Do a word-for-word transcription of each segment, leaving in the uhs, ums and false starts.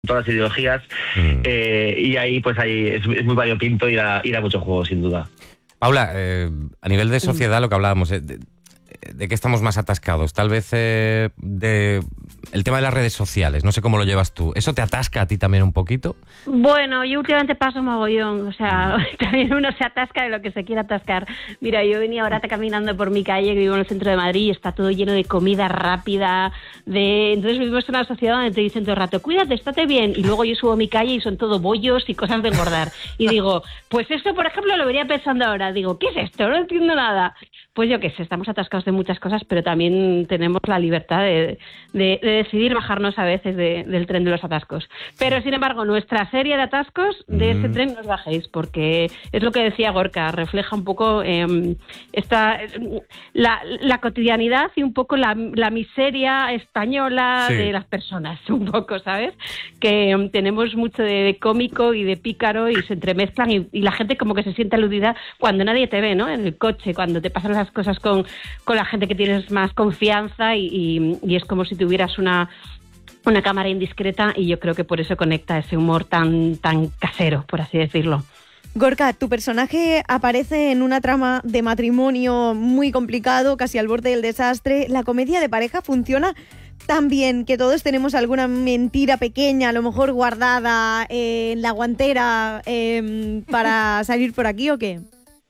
todas las ideologías, mm. eh, y ahí pues ahí es, es muy variopinto y da, y da mucho juego, sin duda. Paula, eh, a nivel de sociedad, lo que hablábamos, eh, de, ¿de qué estamos más atascados? Tal vez eh, de el tema de las redes sociales, no sé cómo lo llevas tú. ¿Eso te atasca a ti también un poquito? Bueno, yo últimamente paso mogollón, o sea, también uno se atasca de lo que se quiera atascar. Mira, yo venía ahora caminando por mi calle, que vivo en el centro de Madrid, y está todo lleno de comida rápida, de entonces vivimos en una sociedad donde te dicen todo el rato, cuídate, estate bien, y luego yo subo a mi calle y son todo bollos y cosas de engordar. Y digo, pues eso, por ejemplo, lo venía pensando ahora, digo, ¿qué es esto? No entiendo nada. Pues yo qué sé, estamos atascados de muchas cosas, pero también tenemos la libertad de, de, de decidir bajarnos a veces de, del tren de los atascos. Pero, sin embargo, nuestra serie de atascos, de ese tren no os bajéis, porque es lo que decía Gorka, refleja un poco eh, esta, la, la cotidianidad y un poco la, la miseria española sí. de las personas, un poco, ¿sabes? Que um, tenemos mucho de, de cómico y de pícaro y se entremezclan y, y la gente como que se siente aludida cuando nadie te ve, ¿no? En el coche, cuando te pasan las cosas con, con la gente que tienes más confianza y, y, y es como si tuvieras una, una cámara indiscreta y yo creo que por eso conecta ese humor tan, tan casero, por así decirlo. Gorka, tu personaje aparece en una trama de matrimonio muy complicado, casi al borde del desastre. ¿La comedia de pareja funciona tan bien que todos tenemos alguna mentira pequeña, a lo mejor guardada eh, en la guantera eh, para salir por aquí o qué?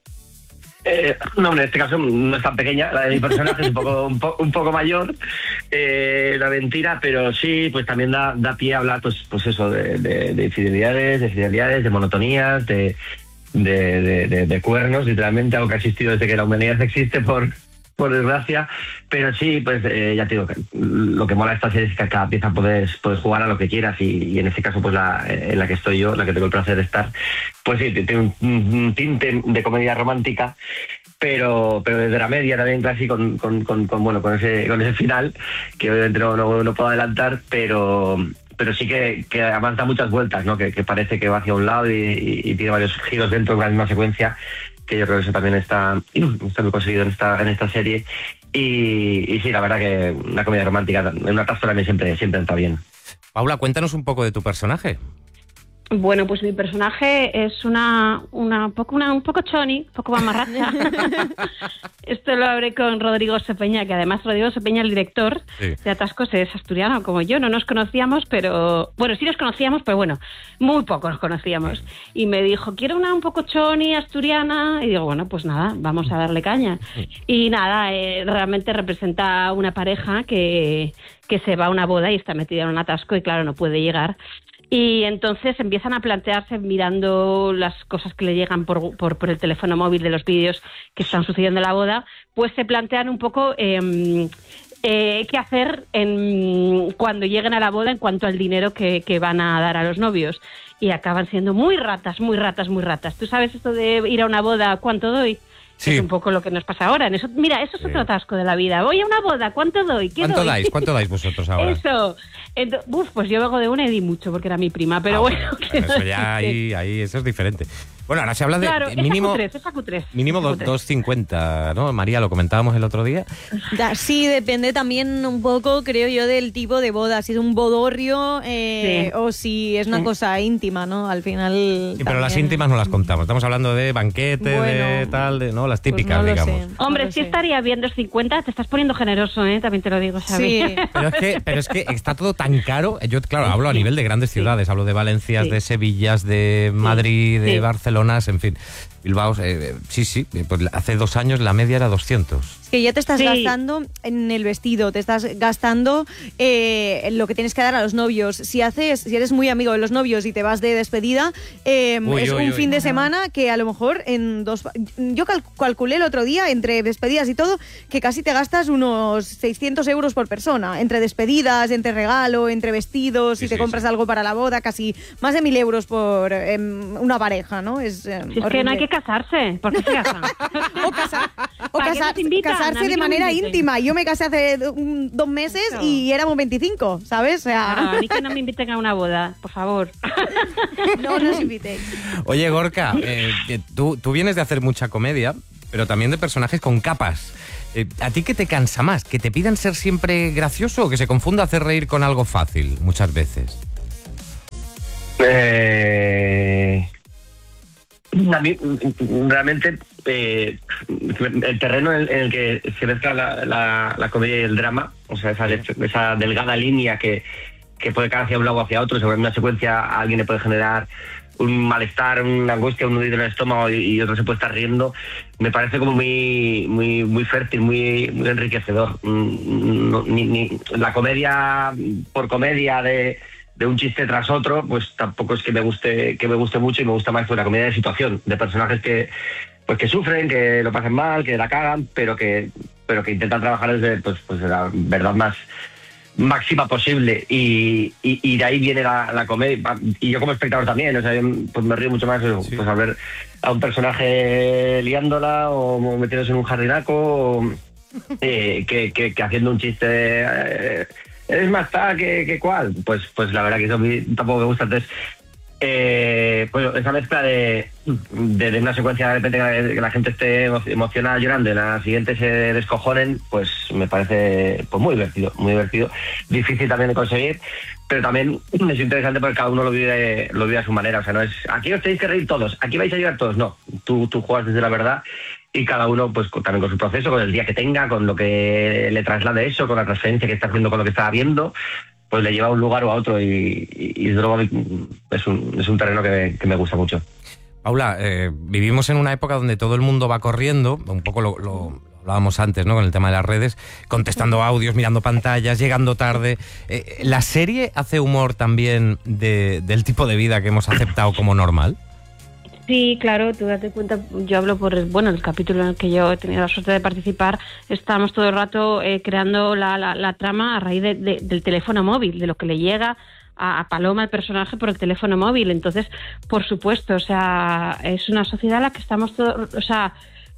Eh, no, en este caso no es tan pequeña, la de mi personaje es un poco un, po, un poco mayor, eh, la mentira, pero sí, pues también da, da pie a hablar, pues, pues eso, de, de, de infidelidades, de fidelidades, de monotonías, de, de, de, de, de cuernos, literalmente, algo que ha existido desde que la humanidad existe, por, por desgracia, pero sí, pues eh, ya te digo, que lo que mola de esta serie es que a cada pieza puedes, puedes jugar a lo que quieras y, y en este caso, pues la, en la que estoy yo, la que tengo el placer de estar, pues sí, tiene un, un tinte de comedia romántica, pero pero desde la media también casi con, con, con, con bueno con ese con ese final que obviamente no, no, no puedo adelantar, pero pero sí que, que además da muchas vueltas, ¿no? Que, que parece que va hacia un lado y, y, y tiene varios giros dentro de la misma secuencia, que yo creo que eso también está, está muy conseguido en esta en esta serie y, y sí, la verdad que una comedia romántica en una taza también siempre siempre está bien. Paula, cuéntanos un poco de tu personaje. Bueno, pues mi personaje es una, una, poco, una un poco choni, un poco mamarracha. Esto lo hablé con Rodrigo Sepeña, que además Rodrigo Sepeña, el director sí. de Atascos, es asturiano como yo. No nos conocíamos, pero... Bueno, sí nos conocíamos, pero bueno, muy poco nos conocíamos. Y me dijo, quiero una un poco choni, asturiana. Y digo, bueno, pues nada, vamos a darle caña. Y nada, eh, realmente representa una pareja que, que se va a una boda y está metida en un atasco y claro, no puede llegar. Y entonces empiezan a plantearse, mirando las cosas que le llegan por, por, por el teléfono móvil de los vídeos que están sucediendo en la boda, pues se plantean un poco eh, eh, qué hacer en, cuando lleguen a la boda en cuanto al dinero que, que van a dar a los novios. Y acaban siendo muy ratas, muy ratas, muy ratas. ¿Tú sabes esto de ir a una boda, cuánto doy? Sí. Es un poco lo que nos pasa ahora. En eso, mira, eso es sí. otro atasco de la vida. Voy a una boda, ¿cuánto doy? ¿Qué ¿Cuánto doy? dais? ¿Cuánto dais vosotros ahora? Eso. Entonces, uf, pues yo vengo de una y di mucho porque era mi prima, pero ah, bueno. bueno eso ya ahí, ahí, eso es diferente. Bueno, ahora se habla de claro, mínimo, esa Q tres, esa Q tres, mínimo esa Q tres. dos cincuenta, ¿no? María, lo comentábamos el otro día. Sí, depende también un poco, creo yo, del tipo de boda. Si es un bodorrio eh, sí. o si es una sí. cosa íntima, ¿no? Al final... Sí, también... pero las íntimas no las contamos. Estamos hablando de banquete, bueno, de tal, de no las típicas, pues no digamos. Sé, Hombre, no sí sé. estaría bien dos cincuenta. Te estás poniendo generoso, ¿eh? También te lo digo, ¿sabes? Sí. Pero es que, pero es que está todo tan caro. Yo, claro, hablo a nivel de grandes ciudades. Hablo de Valencias, sí. de Sevillas, de Madrid, sí. de sí. Barcelona, en fin. Bilbao, eh, sí, sí, pues hace dos años la media era doscientos. Es que ya te estás sí. gastando en el vestido, te estás gastando eh, en lo que tienes que dar a los novios. Si haces, si eres muy amigo de los novios y te vas de despedida, eh, uy, es uy, un uy, fin uy. de semana que a lo mejor en dos... Yo cal calculé el otro día, entre despedidas y todo, que casi te gastas unos seiscientos euros por persona. Entre despedidas, entre regalo, entre vestidos, sí, si te sí, compras sí. algo para la boda, casi más de mil euros por eh, una pareja, ¿no? Es, eh, es que no hay que casarse, ¿por qué se casan? o casa, o casa, casarse de manera no íntima. Yo me casé hace un, dos meses no. y éramos veinticinco, ¿sabes? O sea... no, a mí que no me inviten a una boda, por favor. No nos invitéis. Oye, Gorka, eh, tú, tú vienes de hacer mucha comedia, pero también de personajes con capas. Eh, ¿A ti qué te cansa más? ¿Que te pidan ser siempre gracioso o que se confunda hacer reír con algo fácil muchas veces? Eh, a mí, realmente, eh, el terreno en, en el que se mezcla la, la, la comedia y el drama, o sea, esa, esa delgada línea que, que puede caer hacia un lado o hacia otro, sobre una secuencia a alguien le puede generar un malestar, una angustia, un nudillo en el estómago y, y otro se puede estar riendo, me parece como muy muy muy fértil, muy, muy enriquecedor. No, ni, ni, la comedia por comedia de, de un chiste tras otro, pues tampoco es que me guste que me guste mucho, y me gusta más pues, la comedia de situación, de personajes que pues que sufren, que lo pasan mal, que la cagan, pero que pero que intentan trabajar desde pues, pues la verdad más máxima posible, y, y, y de ahí viene la, la comedia, y yo como espectador también, o sea, yo, pues me río mucho más sí. pues al ver a un personaje liándola o metiéndose en un jardinaco o, eh, que, que, que haciendo un chiste eh, eres más tal que, que cual, pues pues la verdad que eso a mí tampoco me gusta. Entonces eh, pues esa mezcla de, de, de una secuencia de repente que la gente esté emocionada llorando y en la siguiente se descojonen, pues me parece pues muy divertido, muy divertido, difícil también de conseguir, pero también es interesante porque cada uno lo vive lo vive a su manera. O sea, no es aquí os tenéis que reír todos, aquí vais a llorar todos, no, tú, tú juegas desde la verdad, y cada uno pues con, también con su proceso, con el día que tenga, con lo que le traslade eso, con la transferencia que está haciendo con lo que está viendo, pues le lleva a un lugar o a otro, y, y, y desde luego es un, es un terreno que, que me gusta mucho. Paula, eh, vivimos en una época donde todo el mundo va corriendo, un poco lo, lo hablábamos antes, ¿no? Con el tema de las redes, contestando audios, mirando pantallas, llegando tarde. Eh, ¿La serie hace humor también de, del tipo de vida que hemos aceptado como normal? Sí, claro, tú date cuenta, yo hablo por bueno el capítulo en el que yo he tenido la suerte de participar, estamos todo el rato eh, creando la, la, la trama a raíz de, de, del teléfono móvil, de lo que le llega a, a Paloma, el personaje, por el teléfono móvil. Entonces, por supuesto, o sea, es una sociedad en la que estamos todos, o sea,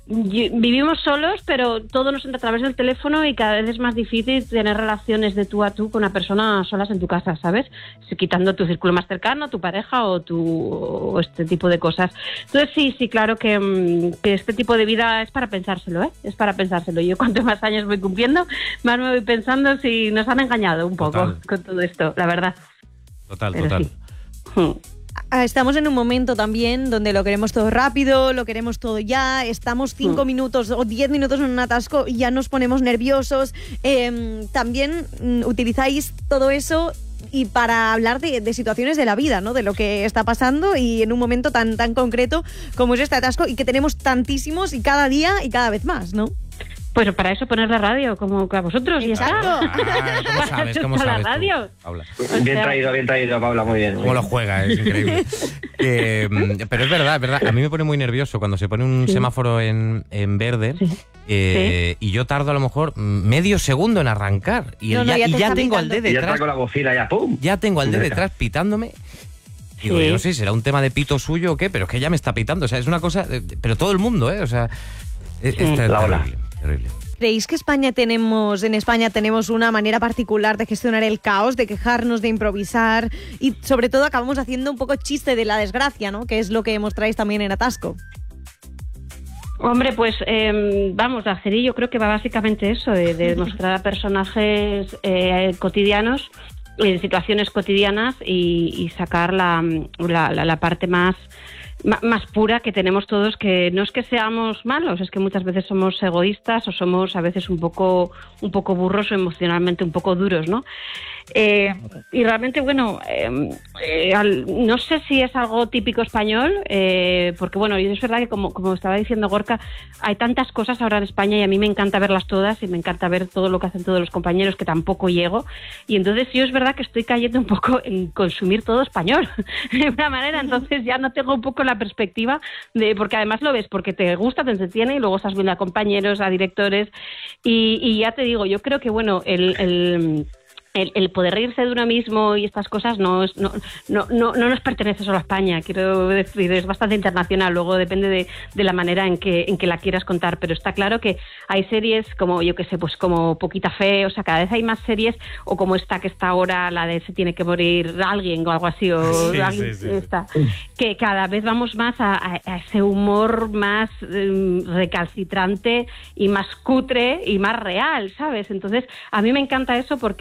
vivimos solos, pero todo nos entra a través del teléfono, y cada vez es más difícil tener relaciones de tú a tú con una persona solas en tu casa, ¿sabes? Si, quitando tu círculo más cercano, tu pareja o tu o este tipo de cosas. Entonces sí, sí, claro que, que este tipo de vida es para pensárselo, ¿eh? Es para pensárselo. Yo cuanto más años voy cumpliendo, más me voy pensando si nos han engañado un poco total. Con todo esto, la verdad. Total, pero total. Sí. Estamos en un momento también donde lo queremos todo rápido, lo queremos todo ya, estamos cinco mm. minutos o diez minutos en un atasco y ya nos ponemos nerviosos. Eh, también mm, utilizáis todo eso y para hablar de, de situaciones de la vida, ¿no? De lo que está pasando y en un momento tan, tan concreto como es este atasco, y que tenemos tantísimos y cada día y cada vez más, ¿no? Pues para eso poner la radio, como a vosotros, y exacto. Ah, ¿cómo sabes? ¿Cómo sabes la radio? Tú, Paula? Bien traído, bien traído, Paula, muy bien. Cómo lo juega, es increíble. eh, pero es verdad, es verdad. A mí me pone muy nervioso cuando se pone un sí. semáforo en, en verde sí. Eh, sí. y yo tardo a lo mejor medio segundo en arrancar. Y, no, el, no, ya, ya, y ya tengo al D detrás. Y ya está con la bocina, ya, ¡pum! Ya tengo al D detrás pitándome. Digo, sí. yo no sé, será un tema de pito suyo o qué, pero es que ya me está pitando. O sea, es una cosa... Pero todo el mundo, ¿eh? O sea, es, sí. es terrible, la ola. terrible. ¿Creéis que España tenemos, en España tenemos una manera particular de gestionar el caos, de quejarnos, de improvisar, y sobre todo acabamos haciendo un poco chiste de la desgracia, ¿no? Que es lo que mostráis también en Atasco. Hombre, pues eh, vamos, la serie yo creo que va básicamente eso, de, de mostrar a personajes eh, cotidianos, en situaciones cotidianas, y, y sacar la, la, la, la parte más... más pura que tenemos todos, que no es que seamos malos, es que muchas veces somos egoístas o somos a veces un poco un poco burros o emocionalmente un poco duros, ¿no? Eh, y realmente, bueno, eh, eh, al, no sé si es algo típico español, eh, porque bueno, es verdad que como, como estaba diciendo Gorka, hay tantas cosas ahora en España y a mí me encanta verlas todas y me encanta ver todo lo que hacen todos los compañeros, que tampoco llego, y entonces yo es verdad que estoy cayendo un poco en consumir todo español de una manera, entonces ya no tengo un poco la perspectiva de, porque además lo ves porque te gusta, te entretiene, y luego estás viendo a compañeros, a directores, y, y ya te digo, yo creo que bueno, el... el El, el poder reírse de uno mismo y estas cosas no, no, no, no, no nos pertenece solo a España, quiero decir, es bastante internacional, luego depende de, de la manera en que, en que la quieras contar, pero está claro que hay series como, yo qué sé, pues como Poquita Fe, o sea, cada vez hay más series, o como esta que está ahora, la de Se tiene que morir alguien o algo así, o sí, alguien, sí, sí, esta, sí. que cada vez vamos más a, a, a ese humor más um, recalcitrante y más cutre y más real, ¿sabes? Entonces, a mí me encanta eso porque nos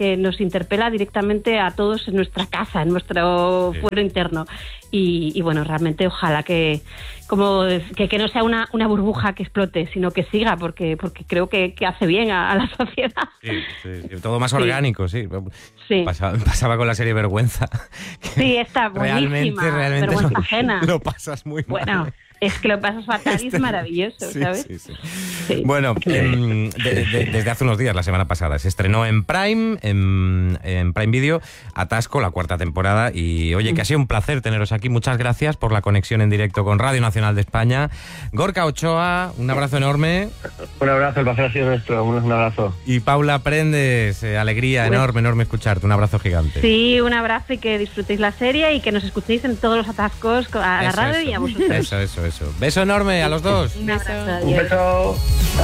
interpela directamente a todos en nuestra casa, en nuestro sí. fuero interno. Y, y bueno, realmente ojalá que como que, que no sea una, una burbuja que explote, sino que siga, porque porque creo que, que hace bien a, a la sociedad. Sí, sí, todo más orgánico, sí. sí. Pasaba, pasaba con la serie Vergüenza. Sí, está buenísima. Realmente, realmente Vergüenza lo, ajena. Lo pasas muy mal. Bueno, es que lo pasas fatal y es maravilloso, sí, ¿sabes? Sí, sí. Sí. Bueno, eh, de, de, desde hace unos días, la semana pasada, se estrenó en Prime, en, en Prime Video, Atasco, la cuarta temporada. Y oye, que ha sido un placer teneros aquí. Muchas gracias por la conexión en directo con Radio Nacional de España. Gorka Ochoa, un abrazo enorme. Un abrazo, el placer ha sido nuestro. Un abrazo. Y Paula Prendes, eh, alegría pues, enorme, enorme escucharte. Un abrazo gigante. Sí, un abrazo y que disfrutéis la serie y que nos escuchéis en todos los atascos a la eso, radio eso. Y a vosotros. Eso, eso, eso. Beso enorme a los dos. Un beso. Un beso.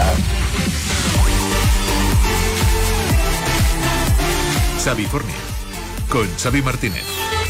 Xavifornia, con Xavi Martínez.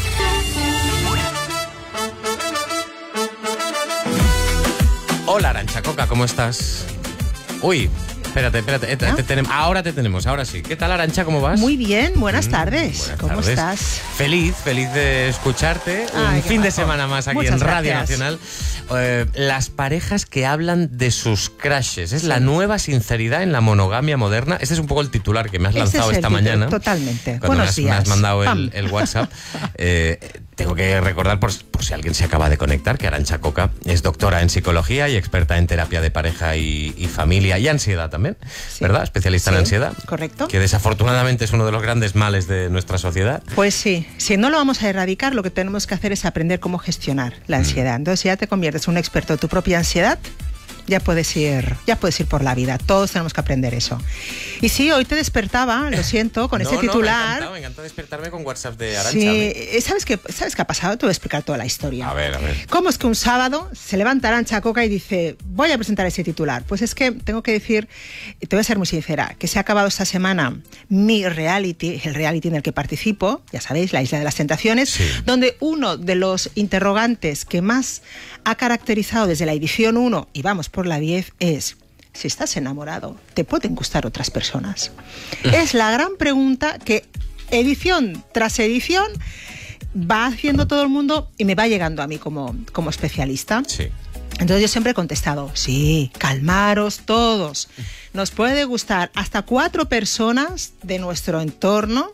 Hola, Arantxa Coca, ¿cómo estás? Uy, espérate, espérate. ¿Ah? Te, te, te, ahora te tenemos, ahora sí. ¿Qué tal, Arantxa? ¿Cómo vas? Muy bien, buenas tardes. Buenas ¿Cómo tardes. estás? Feliz, feliz de escucharte. Ay, un fin mejor. de semana más aquí Muchas en Radio gracias. Nacional. Eh, las parejas que hablan de sus crushes. Es sí. la nueva sinceridad en la monogamia moderna. Este es un poco el titular que me has Ese lanzado es esta título, mañana. Totalmente. Cuando Buenos me has, días. me has mandado el, el WhatsApp. Eh, tengo que recordar, por, por si alguien se acaba de conectar, que Arantxa Coca es doctora en psicología y experta en terapia de pareja y, y familia y ansiedad también, sí. ¿verdad? Especialista sí, en ansiedad. Correcto. Que desafortunadamente es uno de los grandes males de nuestra sociedad. Pues sí, si no lo vamos a erradicar, lo que tenemos que hacer es aprender cómo gestionar la ansiedad. Mm. Entonces, si ya te conviertes en un experto de tu propia ansiedad, ya puedes ir, ya puedes ir por la vida. Todos tenemos que aprender eso. Y sí, hoy te despertaba, lo siento, con no, ese no, titular. Me encanta, me encanta despertarme con WhatsApp de Arantxa. Sí, ¿sabes qué, ¿sabes qué ha pasado? Te voy a explicar toda la historia. A ver, a ver. ¿Cómo es que un sábado se levanta Arantxa Coca y dice, voy a presentar ese titular? Pues es que tengo que decir, te voy a ser muy sincera, que se ha acabado esta semana mi reality, el reality en el que participo, ya sabéis, La Isla de las Tentaciones, sí. donde uno de los interrogantes que más ha caracterizado desde la edición uno y vamos por la diez es: si estás enamorado, ¿te pueden gustar otras personas? Es la gran pregunta que edición tras edición va haciendo todo el mundo y me va llegando a mí como, como especialista. Sí. Entonces yo siempre he contestado, sí, calmaros todos. Nos puede gustar hasta cuatro personas de nuestro entorno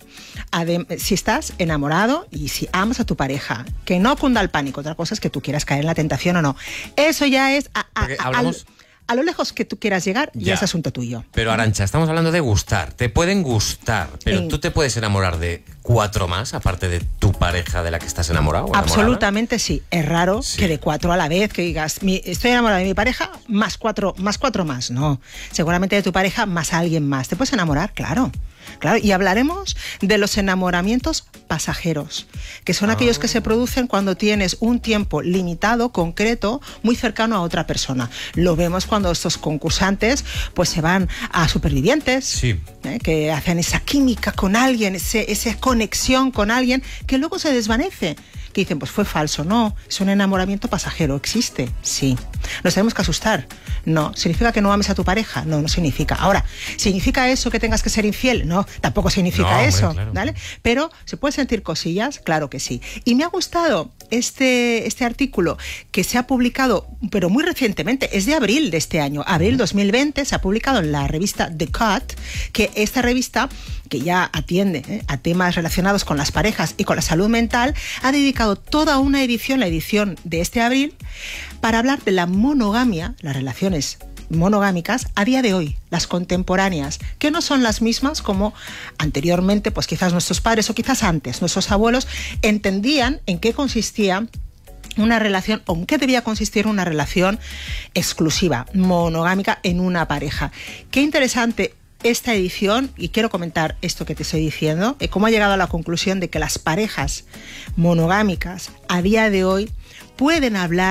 si estás enamorado y si amas a tu pareja. Que no cunda el pánico. Otra cosa es que tú quieras caer en la tentación o no. Eso ya es... A, a, a, hablamos... A lo lejos que tú quieras llegar, ya, ya es asunto tuyo. Pero Arantxa, estamos hablando de gustar. Te pueden gustar, pero sí. tú te puedes enamorar de cuatro más, aparte de tu pareja de la que estás enamorado. ¿O absolutamente sí. Es raro sí. que de cuatro a la vez, que digas, mi, estoy enamorado de mi pareja, más cuatro, más cuatro más. No, seguramente de tu pareja más a alguien más. ¿Te puedes enamorar? Claro. Claro, y hablaremos de los enamoramientos pasajeros, que son ah. aquellos que se producen cuando tienes un tiempo limitado, concreto, muy cercano a otra persona. Lo vemos cuando estos concursantes pues se van a Supervivientes, sí. ¿eh? que hacen esa química con alguien, ese, esa conexión con alguien que luego se desvanece. Que dicen, pues fue falso. No, es un enamoramiento pasajero. ¿Existe? Sí. ¿Nos tenemos que asustar? No. ¿Significa que no ames a tu pareja? No, no significa. Ahora, ¿significa eso que tengas que ser infiel? No, tampoco significa no, eso, hombre, claro. ¿vale? Pero, ¿se puede sentir cosillas? Claro que sí. Y me ha gustado este, este artículo que se ha publicado, pero muy recientemente, es de abril de este año, abril dos mil veinte, se ha publicado en la revista The Cut, que esta revista, que ya atiende ¿eh? a temas relacionados con las parejas y con la salud mental, ha dedicado toda una edición, la edición de este abril, para hablar de la monogamia, las relaciones monogámicas a día de hoy, las contemporáneas, que no son las mismas como anteriormente, pues quizás nuestros padres o quizás antes, nuestros abuelos entendían en qué consistía una relación, o en qué debía consistir una relación exclusiva, monogámica en una pareja. Qué interesante esta edición, y quiero comentar esto que te estoy diciendo, eh, cómo ha llegado a la conclusión de que las parejas monogámicas a día de hoy pueden hablar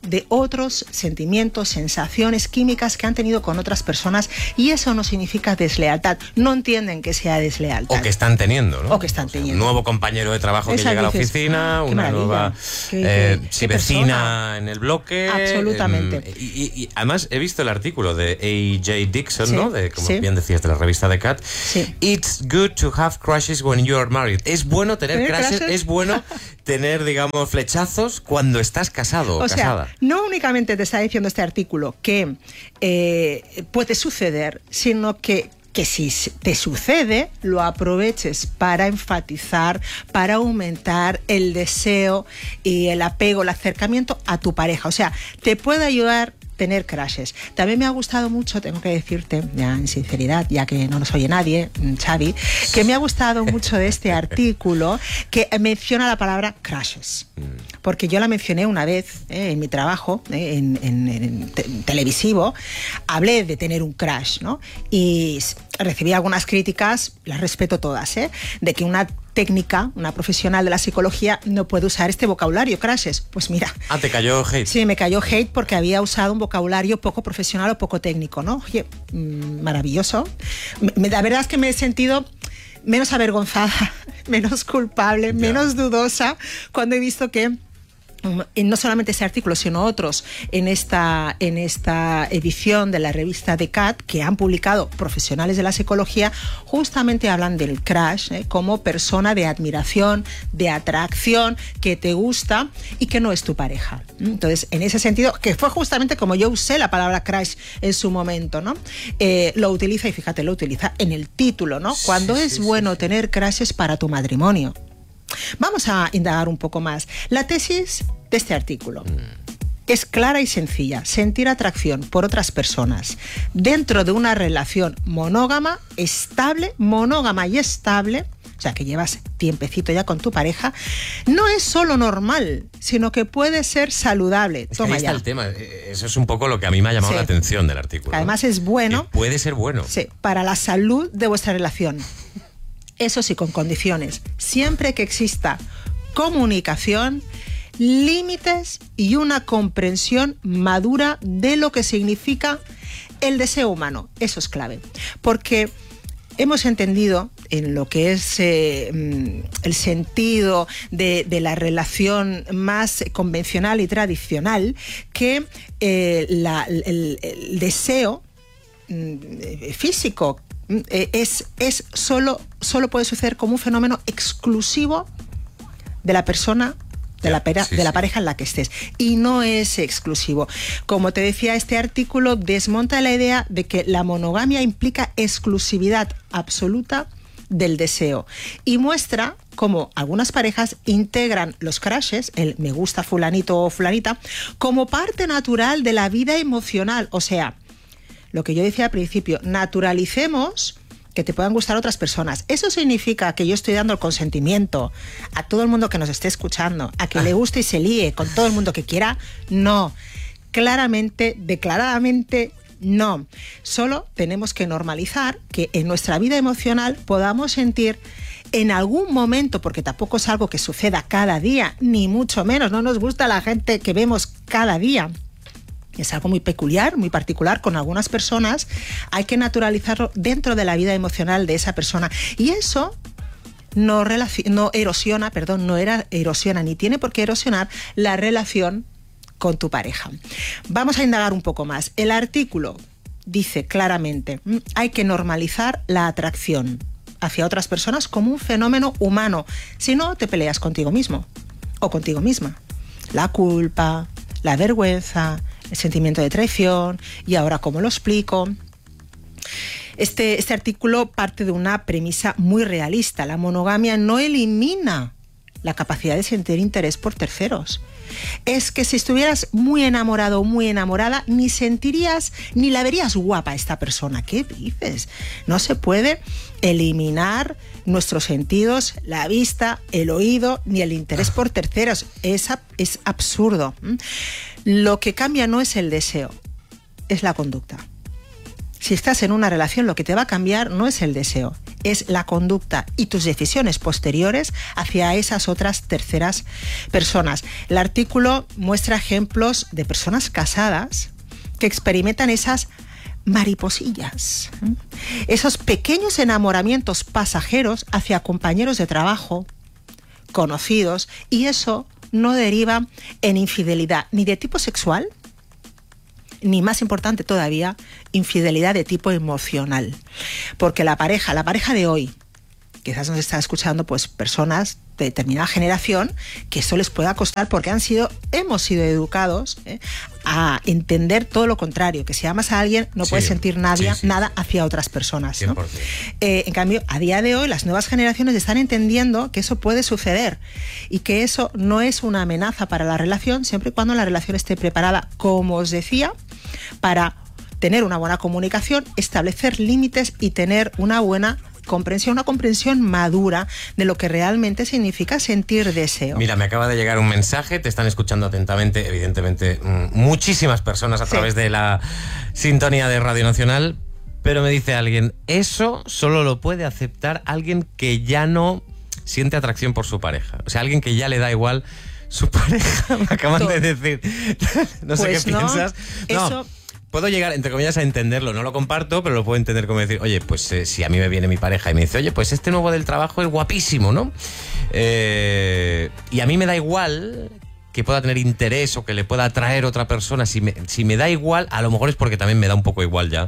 de otros sentimientos, sensaciones, químicas que han tenido con otras personas, y eso no significa deslealtad. No entienden que sea deslealtad. O que están teniendo, ¿no? O que están teniendo. O sea, un nuevo compañero de trabajo Esa que llega dices, a la oficina, ah, una maravilla, nueva qué, eh, qué, sí, qué vecina persona. en el bloque. Absolutamente. Eh, y, y, y además he visto el artículo de A J Dixon, sí, ¿no? De, como sí. bien decías, de la revista The Cat. Sí. It's good to have crushes when you are married. Es bueno tener ¿Tener crushes, crushes? es bueno tener, digamos, flechazos cuando estás casado o, o casada. sea, no únicamente te está diciendo este artículo que eh, puede suceder, sino que que si te sucede, lo aproveches para enfatizar, para aumentar el deseo y el apego, el acercamiento a tu pareja. O sea, te puede ayudar tener crashes. También me ha gustado mucho, tengo que decirte, ya en sinceridad, ya que no nos oye nadie, Xavi, que me ha gustado mucho de este artículo que menciona la palabra crashes. Porque yo la mencioné una vez eh, en mi trabajo, eh, en, en, en, te, en televisivo, hablé de tener un crash, ¿no? Y recibí algunas críticas, las respeto todas, ¿eh? De que una técnica, una profesional de la psicología no puede usar este vocabulario, crashes. Pues mira. Ah, te cayó hate. Sí, me cayó hate porque había usado un vocabulario poco profesional o poco técnico, ¿no? Oye, mmm, maravilloso. Me, la verdad es que me he sentido menos avergonzada, menos culpable, yeah. menos dudosa cuando he visto que no solamente ese artículo, sino otros en esta, en esta edición de la revista The Cat que han publicado profesionales de la psicología, justamente hablan del crush ¿eh? como persona de admiración, de atracción, que te gusta y que no es tu pareja. Entonces, en ese sentido, que fue justamente como yo usé la palabra crush en su momento, ¿no? Eh, lo utiliza, y fíjate, lo utiliza en el título, ¿no? Sí, Cuando sí, es sí, bueno sí. tener crushes para tu matrimonio. Vamos a indagar un poco más. La tesis de este artículo mm. es clara y sencilla. Sentir atracción por otras personas dentro de una relación monógama, estable, monógama y estable, o sea, que llevas tiempecito ya con tu pareja, no es solo normal, sino que puede ser saludable. Es Toma que ahí está ya. el tema. Eso es un poco lo que a mí me ha llamado Sí. la atención del artículo. Además ¿no? es bueno. Que puede ser bueno. Sí, para la salud de vuestra relación. Eso sí, con condiciones. Siempre que exista comunicación, límites y una comprensión madura de lo que significa el deseo humano. Eso es clave. Porque hemos entendido en lo que es eh, el sentido de, de la relación más convencional y tradicional que eh, la, el, el deseo eh, físico Es, es solo, solo puede suceder como un fenómeno exclusivo de la persona, de, la, pera, sí, de la sí. pareja en la que estés. Y no es exclusivo. Como te decía, este artículo desmonta la idea de que la monogamia implica exclusividad absoluta del deseo. Y muestra cómo algunas parejas integran los crushes, el me gusta fulanito o fulanita, como parte natural de la vida emocional. O sea, lo que yo decía al principio, naturalicemos que te puedan gustar otras personas. ¿Eso significa que yo estoy dando el consentimiento a todo el mundo que nos esté escuchando, a que le guste y se líe con todo el mundo que quiera? No. Claramente, declaradamente, no. Solo tenemos que normalizar que en nuestra vida emocional podamos sentir en algún momento, porque tampoco es algo que suceda cada día, ni mucho menos, no nos gusta la gente que vemos cada día. Es algo muy peculiar, muy particular con algunas personas. Hay que naturalizarlo dentro de la vida emocional de esa persona. Y eso no, relaciona, no erosiona, perdón, no era, erosiona ni tiene por qué erosionar la relación con tu pareja. Vamos a indagar un poco más. El artículo dice claramente, hay que normalizar la atracción hacia otras personas como un fenómeno humano. Si no, te peleas contigo mismo o contigo misma. La culpa, la vergüenza, el sentimiento de traición. Y ahora, ¿cómo lo explico? Este, este artículo parte de una premisa muy realista. La monogamia no elimina la capacidad de sentir interés por terceros. Es que si estuvieras muy enamorado o muy enamorada, ni sentirías, ni la verías guapa a esta persona. ¿Qué dices? No se puede eliminar nuestros sentidos, la vista, el oído, ni el interés por terceros. Es, es absurdo. Lo que cambia no es el deseo, es la conducta. si estás en una relación, lo que te va a cambiar no es el deseo, es la conducta y tus decisiones posteriores hacia esas otras terceras personas. El artículo muestra ejemplos de personas casadas que experimentan esas mariposillas, esos pequeños enamoramientos pasajeros hacia compañeros de trabajo, conocidos, y eso no deriva en infidelidad ni de tipo sexual, ni más importante todavía, infidelidad de tipo emocional. Porque la pareja, la pareja de hoy, quizás nos está escuchando pues personas de determinada generación, que esto les pueda costar porque han sido, hemos sido educados ¿eh? a entender todo lo contrario, que si amas a alguien no sí, puedes sentir nadie, sí, sí, nada hacia otras personas, ¿no? Eh, en cambio, a día de hoy las nuevas generaciones están entendiendo que eso puede suceder y que eso no es una amenaza para la relación, siempre y cuando la relación esté preparada, como os decía, para tener una buena comunicación, establecer límites y tener una buena comprensión, una comprensión madura de lo que realmente significa sentir deseo. Mira, me acaba de llegar un mensaje, te están escuchando atentamente, evidentemente, muchísimas personas a sí. través de la sintonía de Radio Nacional, pero me dice alguien, eso solo lo puede aceptar alguien que ya no siente atracción por su pareja. O sea, alguien que ya le da igual su pareja, me acaban Todo. de decir. No sé pues qué no, piensas. No. Eso... Puedo llegar, entre comillas, a entenderlo. No lo comparto, pero lo puedo entender como decir, oye, pues eh, si a mí me viene mi pareja y me dice, oye, pues este nuevo del trabajo es guapísimo, ¿no? Eh, y a mí me da igual que pueda tener interés o que le pueda atraer otra persona. Si me, si me da igual, a lo mejor es porque también me da un poco igual ya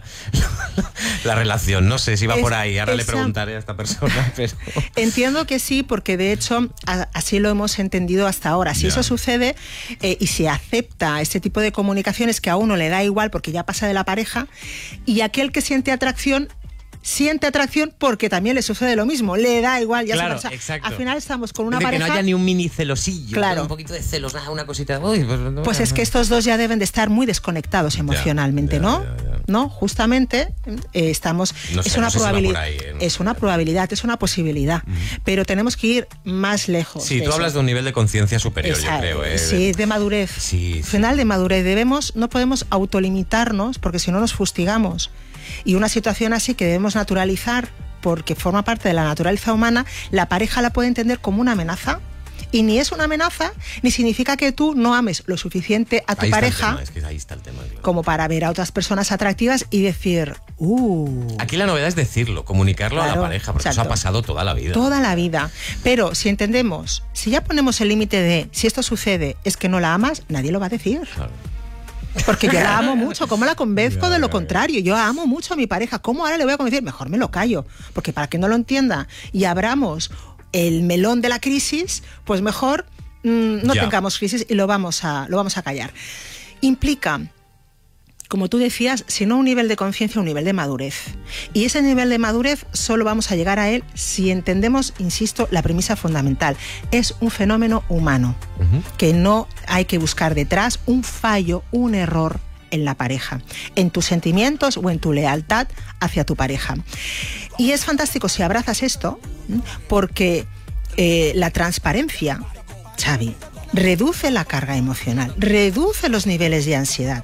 la relación. No sé si va es, por ahí. Ahora esa... le preguntaré a esta persona. Pero... Entiendo que sí, porque de hecho a, así lo hemos entendido hasta ahora. Si ya. eso sucede eh, y se acepta este tipo de comunicaciones que a uno le da igual porque ya pasa de la pareja, y aquel que siente atracción siente atracción porque también le sucede lo mismo, le da igual, ya claro, se exacto. Al final estamos con una de pareja... que no haya ni un mini celosillo, claro. un poquito de celos, una cosita... Uy, pues, no, pues es que estos dos ya deben de estar muy desconectados emocionalmente, ya, ya, ¿no? Ya, ya. ¿No? Justamente eh, estamos... No sé, es una no sé probabilidad, si ahí, ¿no? Es una probabilidad, es una posibilidad, mm. pero tenemos que ir más lejos. Sí, tú eso. hablas de un nivel de conciencia superior, Esa, yo creo. ¿eh? Sí, de madurez. Sí, sí. Final de madurez. Debemos, no podemos autolimitarnos porque si no nos fustigamos. Y una situación así que debemos naturalizar porque forma parte de la naturaleza humana, la pareja la puede entender como una amenaza y ni es una amenaza ni significa que tú no ames lo suficiente a tu ahí pareja es que ahí está el tema, claro. como para ver a otras personas atractivas y decir uh. Aquí la novedad es decirlo, comunicarlo claro, a la pareja, porque exacto. eso ha pasado toda la vida. Toda la vida. Pero si entendemos, si ya ponemos el límite de si esto sucede es que no la amas, nadie lo va a decir. Claro. Porque yo la amo mucho, ¿cómo la convenzco ya, de lo ya, contrario? Yo amo mucho a mi pareja, ¿cómo ahora le voy a convencer? Mejor me lo callo, porque para que no lo entienda y abramos el melón de la crisis, pues mejor mmm, no ya. tengamos crisis y lo vamos a, lo vamos a callar. Implica, como tú decías, si no un nivel de conciencia, un nivel de madurez. Y ese nivel de madurez solo vamos a llegar a él si entendemos, insisto, la premisa fundamental. Es un fenómeno humano, uh-huh. que no hay que buscar detrás un fallo, un error en la pareja, en tus sentimientos o en tu lealtad hacia tu pareja. Y es fantástico si abrazas esto, porque eh, la transparencia, Xavi, reduce la carga emocional, reduce los niveles de ansiedad.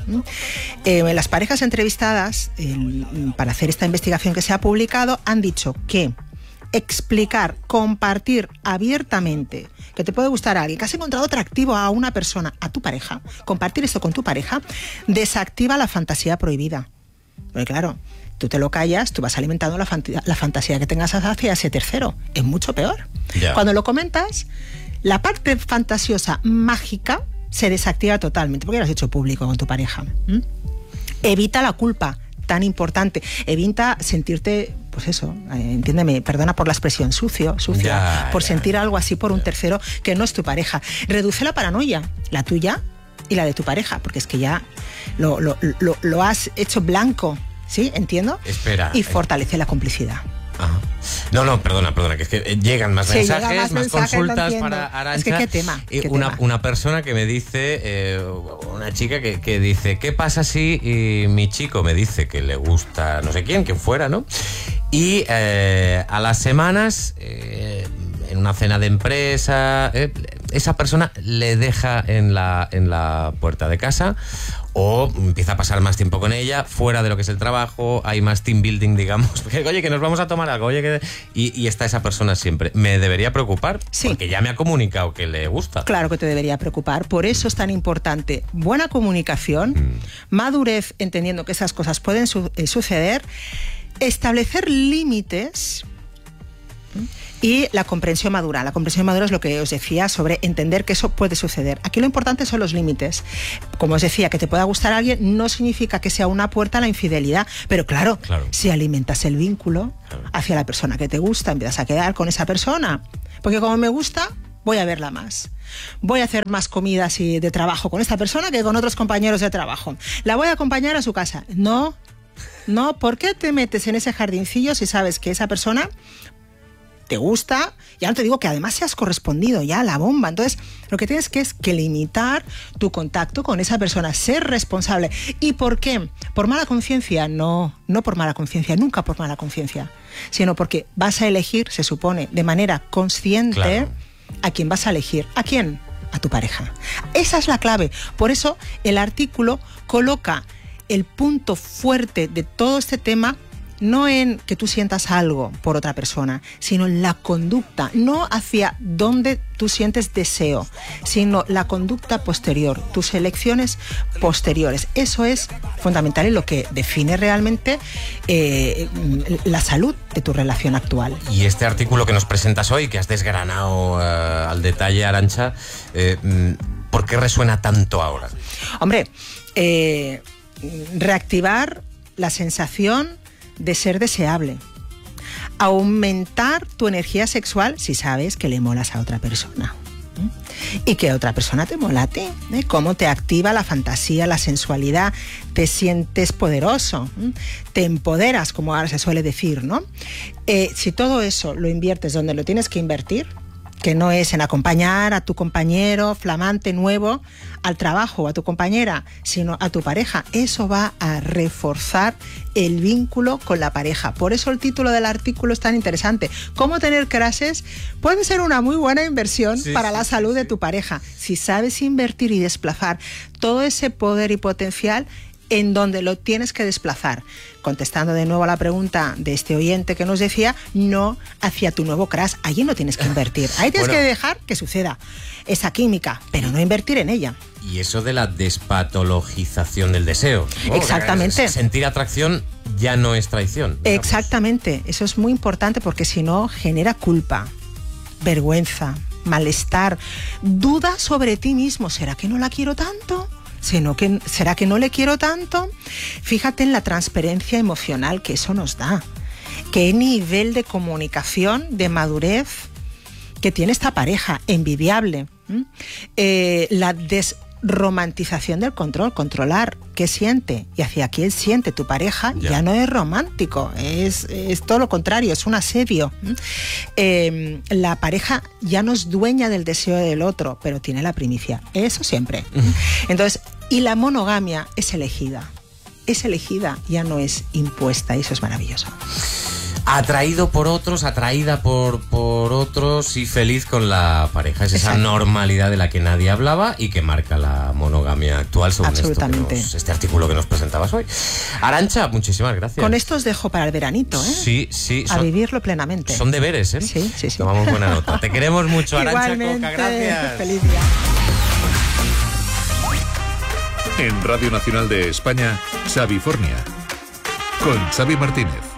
Eh, las parejas entrevistadas eh, para hacer esta investigación que se ha publicado han dicho que explicar, compartir abiertamente que te puede gustar a alguien, que has encontrado atractivo a una persona, a tu pareja, compartir esto con tu pareja, desactiva la fantasía prohibida. Porque claro, tú te lo callas, tú vas alimentando la, fant- la fantasía que tengas hacia ese tercero. Es mucho peor. Yeah. Cuando lo comentas, la parte fantasiosa, mágica, se desactiva totalmente, porque lo has hecho público con tu pareja. ¿Mm? Evita la culpa, tan importante. Evita sentirte, pues eso, eh, entiéndeme, perdona por la expresión, sucio, sucia, ya, por ya, sentir algo así por ya. un tercero que no es tu pareja. Reduce la paranoia, la tuya y la de tu pareja, porque es que ya lo, lo, lo, lo has hecho blanco, ¿sí? ¿Entiendo? Espera. Y fortalece eh. la complicidad. Ajá. No, no, perdona, perdona, que es que llegan más sí, mensajes, más, más mensajes, consultas para Arantxa. Es que qué tema. ¿Qué una, tema? una persona que me dice, eh, una chica que, que dice, ¿qué pasa si y mi chico me dice que le gusta no sé quién, quien fuera, ¿no? Y eh, a las semanas, eh, en una cena de empresa, eh, esa persona le deja en la, en la puerta de casa o empieza a pasar más tiempo con ella, fuera de lo que es el trabajo, hay más team building, digamos, porque, oye, que nos vamos a tomar algo, oye, que... Y, y está esa persona siempre. ¿Me debería preocupar? Sí. Porque ya me ha comunicado que le gusta. Claro que te debería preocupar, por eso es tan importante buena comunicación, mm. madurez, entendiendo que esas cosas pueden su- eh, suceder, establecer límites... Y la comprensión madura. La comprensión madura es lo que os decía sobre entender que eso puede suceder. Aquí lo importante son los límites. Como os decía, que te pueda gustar a alguien no significa que sea una puerta a la infidelidad. Pero claro, claro. si alimentas el vínculo claro. hacia la persona que te gusta, empiezas a quedar con esa persona. Porque como me gusta, voy a verla más. Voy a hacer más comidas y de trabajo con esta persona que con otros compañeros de trabajo. La voy a acompañar a su casa. No, no. ¿Por qué te metes en ese jardincillo si sabes que esa persona... te gusta? Ya no te digo que además seas correspondido, ya la bomba. Entonces, lo que tienes que es que limitar tu contacto con esa persona, ser responsable. ¿Y por qué? ¿Por mala conciencia? No, no por mala conciencia, nunca por mala conciencia, sino porque vas a elegir, se supone, de manera consciente claro. a quién vas a elegir. ¿A quién? A tu pareja. Esa es la clave. Por eso el artículo coloca el punto fuerte de todo este tema no en que tú sientas algo por otra persona, sino en la conducta, no hacia donde tú sientes deseo, sino la conducta posterior, tus elecciones posteriores. Eso es fundamental y lo que define realmente eh, la salud de tu relación actual. Y este artículo que nos presentas hoy, que has desgranado uh, al detalle, Arantxa, eh, ¿por qué resuena tanto ahora? Hombre, eh, reactivar la sensación de ser deseable, aumentar tu energía sexual si sabes que le molas a otra persona ¿eh? y que otra persona te mola a ti, ¿eh? Cómo te activa la fantasía, la sensualidad, te sientes poderoso, ¿eh? te empoderas, como ahora se suele decir, ¿no? Eh, si todo eso lo inviertes donde lo tienes que invertir, que no es en acompañar a tu compañero flamante nuevo al trabajo o a tu compañera, sino a tu pareja. Eso va a reforzar el vínculo con la pareja. Por eso el título del artículo es tan interesante. ¿Cómo tener crashes? Puede ser una muy buena inversión sí, para sí, la salud sí, de tu pareja. Si sabes invertir y desplazar todo ese poder y potencial en donde lo tienes que desplazar. Contestando de nuevo a la pregunta de este oyente que nos decía, no hacia tu nuevo crush. Allí no tienes que invertir. Ahí tienes bueno, que dejar que suceda esa química, pero no invertir en ella. Y eso de la despatologización del deseo, ¿no? Exactamente. Sentir atracción ya no es traición, digamos. Exactamente. Eso es muy importante porque si no genera culpa, vergüenza, malestar, duda sobre ti mismo. ¿Será que no la quiero tanto? Sino que, ¿será que no le quiero tanto? Fíjate en la transparencia emocional que eso nos da. Qué nivel de comunicación, de madurez que tiene esta pareja, envidiable. ¿Mm? Eh, la desromantización del control, controlar qué siente y hacia quién siente tu pareja, ya, ya no es romántico, es, es todo lo contrario, es un asedio. ¿Mm? Eh, la pareja ya no es dueña del deseo del otro, pero tiene la primicia, eso siempre. Entonces, y la monogamia es elegida, es elegida, ya no es impuesta, y eso es maravilloso. Atraído por otros, atraída por, por otros y feliz con la pareja. Es esa Exacto. normalidad de la que nadie hablaba y que marca la monogamia actual, según Absolutamente. Esto nos, este artículo que nos presentabas hoy. Arantxa, muchísimas gracias. Con esto os dejo para el veranito, ¿eh? Sí, sí. A son, vivirlo plenamente. Son deberes, ¿eh? Sí, sí, sí. Tomamos buena nota. Te queremos mucho, Arantxa Coca. Gracias. Feliz día. En Radio Nacional de España, Xavifornia, con Xavi Martínez.